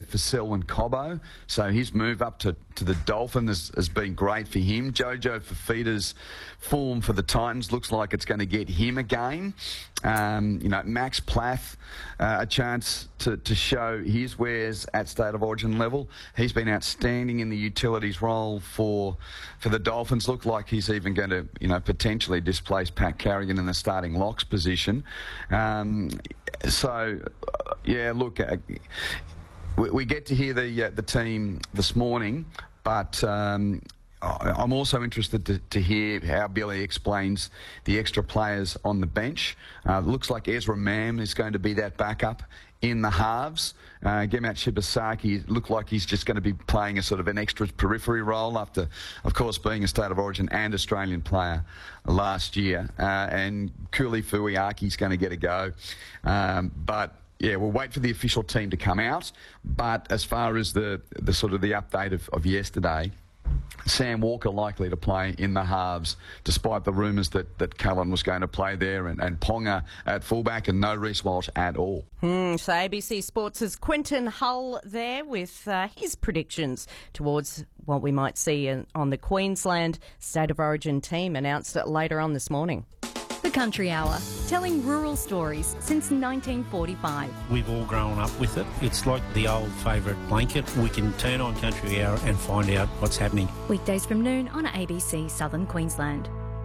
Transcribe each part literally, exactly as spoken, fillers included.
for Selwyn Cobbo. So his move up to, to the Dolphins has, has been great for him. Jojo Fafita's form for the Titans looks like it's going to get him a game. Um, you know, Max Plath, uh, a chance to, to show his wares at State of Origin level. He's been outstanding in the utilities role for for the Dolphins. Look like he's even going to, you know, potentially displace Pat Carrigan in the starting locks position. Um, so, uh, yeah, look, uh, we, we get to hear the uh, the team this morning, but Um, I'm also interested to, to hear how Billy explains the extra players on the bench. Uh, looks like Ezra Mam is going to be that backup in the halves. Uh, Gemat Shibasaki looked like he's just going to be playing a sort of an extra periphery role after, of course, being a State of Origin and Australian player last year. Uh, and Kuli Fuiaki's going to get a go. Um, but... Yeah, we'll wait for the official team to come out. But as far as the, the sort of the update of, of yesterday, Sam Walker likely to play in the halves, despite the rumours that, that Cullen was going to play there, and, and Ponga at fullback, and no Reece Walsh at all. Hmm, so A B C Sports' Quentin Hull there with uh, his predictions towards what we might see in, on the Queensland State of Origin team, announced it later on this morning. The Country Hour, telling rural stories since nineteen forty-five. We've all grown up with it. It's like the old favourite blanket. We can turn on Country Hour and find out what's happening. Weekdays from noon on A B C Southern Queensland.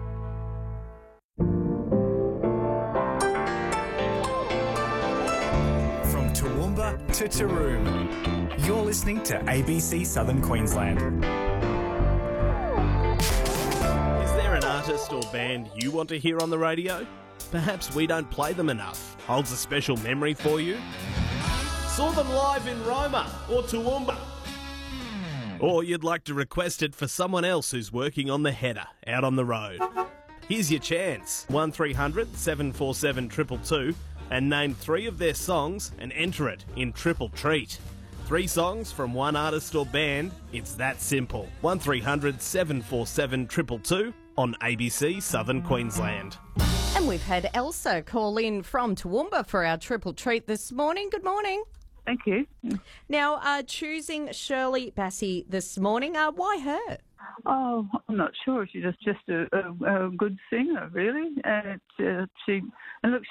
From Toowoomba to Taroom, you're listening to A B C Southern Queensland. An artist or band you want to hear on the radio? Perhaps we don't play them enough. Holds a special memory for you? Saw them live in Roma or Toowoomba? Or you'd like to request it for someone else who's working on the header out on the road? Here's your chance. one three hundred seven four seven two two two and name three of their songs and enter it in Triple Treat. Three songs from one artist or band. It's that simple. one three hundred seven four seven two two two on A B C Southern Queensland. And we've had Elsa call in from Toowoomba for our Triple Treat this morning. Good morning. Thank you. Now, uh, choosing Shirley Bassey this morning, uh, why her? Oh, I'm not sure. She's just just a, a, a good singer, really. And uh, she and look,